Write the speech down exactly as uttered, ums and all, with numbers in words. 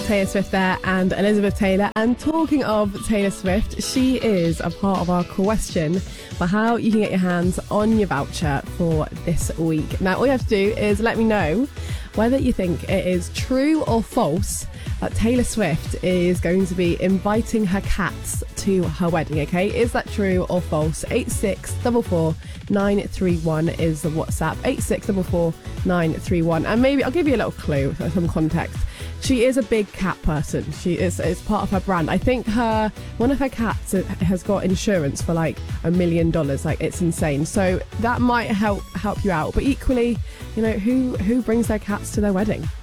Taylor Swift there and Elizabeth Taylor. And talking of Taylor Swift, she is a part of our question for how you can get your hands on your voucher for this week. Now, all you have to do is let me know whether you think it is true or false that Taylor Swift is going to be inviting her cats to her wedding, okay? Is that true or false? eight six four four nine three one is the WhatsApp, eight six four four nine three one. And maybe I'll give you a little clue, some context. She is a big cat person. She is, it's part of her brand. I think her one of her cats has got insurance for like a million dollars. Like, it's insane. So that might help help you out. But equally, you know, who who brings their cats to their wedding?